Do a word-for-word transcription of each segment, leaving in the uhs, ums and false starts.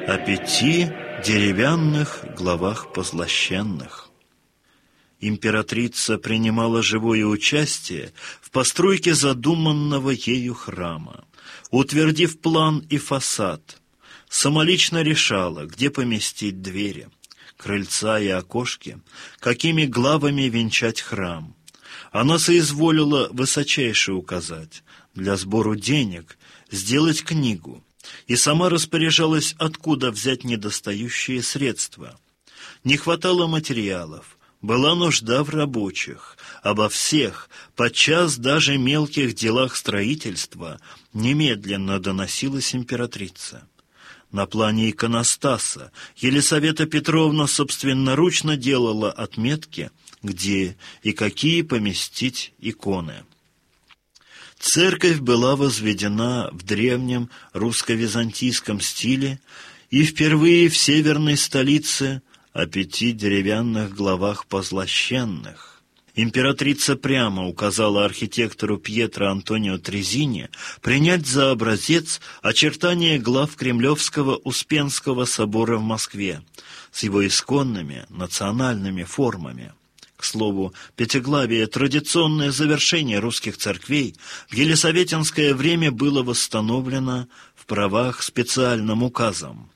о пяти деревянных главах позлощенных. Императрица принимала живое участие в постройке задуманного ею храма, утвердив план и фасад, самолично решала, где поместить двери, крыльца и окошки, какими главами венчать храм. Она соизволила высочайше указать для сбору денег сделать книгу, и сама распоряжалась, откуда взять недостающие средства. Не хватало материалов, была нужда в рабочих. Обо всех, подчас даже мелких делах строительства, немедленно доносилась императрица. На плане иконостаса Елисавета Петровна собственноручно делала отметки, где и какие поместить иконы. Церковь была возведена в древнем русско-византийском стиле и впервые в северной столице о пяти деревянных главах позлощенных. Императрица прямо указала архитектору Пьетро Антонио Трезини принять за образец очертания глав Кремлевского Успенского собора в Москве с его исконными национальными формами. К слову, пятиглавие, традиционное завершение русских церквей, в елисаветинское время было восстановлено в правах специальным указом.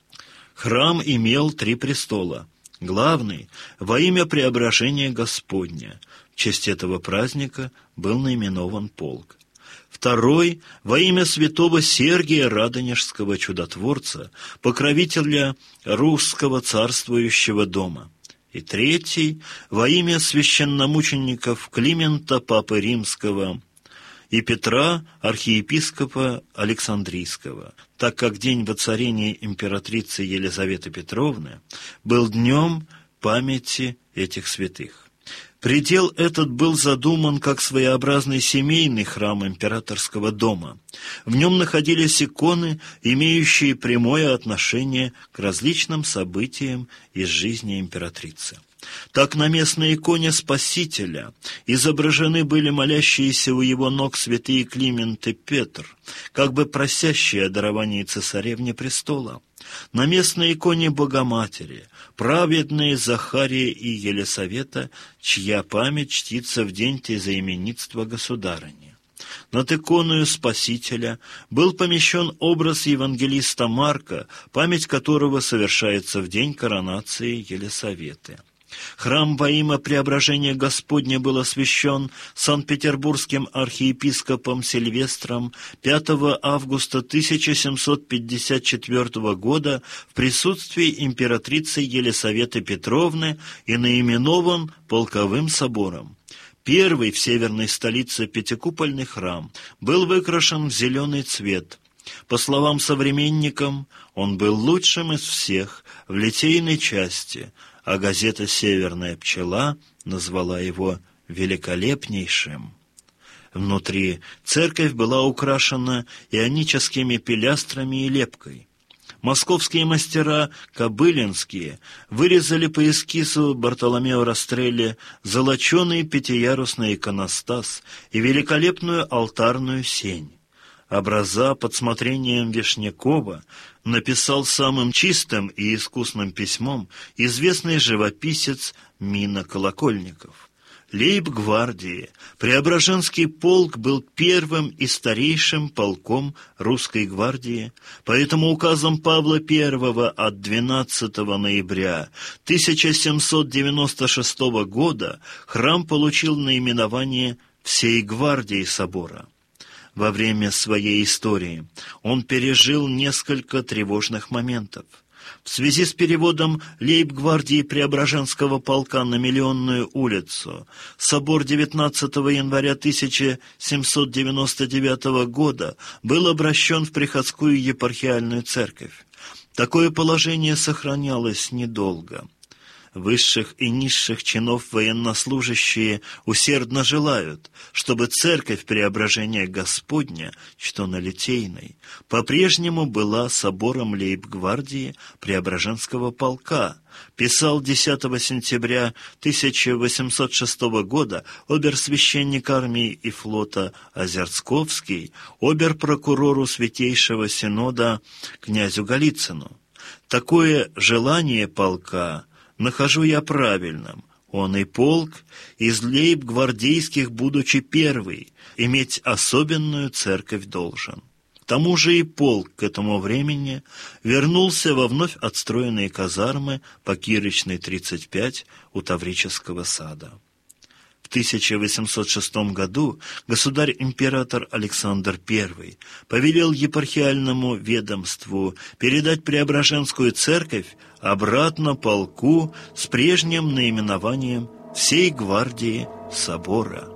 Храм имел три престола. Главный – во имя Преображения Господня. В честь этого праздника был наименован полк. Второй – во имя святого Сергия Радонежского чудотворца, покровителя русского царствующего дома. И третий – во имя священномучеников Климента, Папы Римского, и Петра, архиепископа Александрийского, так как день воцарения императрицы Елизаветы Петровны был днем памяти этих святых. Предел этот был задуман как своеобразный семейный храм императорского дома. В нем находились иконы, имеющие прямое отношение к различным событиям из жизни императрицы. Так на местной иконе Спасителя изображены были молящиеся у его ног святые Климент и Петр, как бы просящие о даровании цесаревне престола. На местной иконе Богоматери праведные Захария и Елисавета, чья память чтится в день тезаименитства государыни. Над иконою Спасителя был помещен образ евангелиста Марка, память которого совершается в день коронации Елисаветы. Храм во имя Преображения Господня был освящен санкт-петербургским архиепископом Сильвестром пятого августа тысяча семьсот пятьдесят четвёртого года в присутствии императрицы Елисаветы Петровны и наименован полковым собором. Первый в северной столице пятикупольный храм был выкрашен в зеленый цвет. По словам современникам, он был лучшим из всех в литейной части, а газета «Северная пчела» назвала его великолепнейшим. Внутри церковь была украшена ионическими пилястрами и лепкой. Московские мастера Кобылинские вырезали по эскизу Бартоломео Растрелли золоченый пятиярусный иконостас и великолепную алтарную сень. Образа под смотрением Вишнякова написал самым чистым и искусным письмом известный живописец Мина Колокольников. Лейб-гвардии Преображенский полк был первым и старейшим полком русской гвардии, поэтому указом Павла Первого от двенадцатого ноября тысяча семьсот девяносто шестого года храм получил наименование «Всей гвардии собора». Во время своей истории он пережил несколько тревожных моментов. В связи с переводом лейб-гвардии Преображенского полка на Миллионную улицу собор девятнадцатого января тысяча семьсот девяносто девятого года был обращен в приходскую епархиальную церковь. Такое положение сохранялось недолго. Высших и низших чинов военнослужащие усердно желают, чтобы церковь Преображения Господня, что на Литейной, по-прежнему была собором лейб-гвардии Преображенского полка, писал десятого сентября тысяча восемьсот шестого года обер-священник армии и флота Озерцковский обер-прокурору Святейшего Синода князю Голицыну. Такое желание полка нахожу я правильным. Он и полк из лейб-гвардейских, будучи первый, иметь особенную церковь должен. К тому же и полк к этому времени вернулся во вновь отстроенные казармы по Кирочной, тридцать пять, у Таврического сада. В тысяча восемьсот шестом году государь-император Александр Первый повелел епархиальному ведомству передать Преображенскую церковь обратно полку с прежним наименованием всей гвардии собора.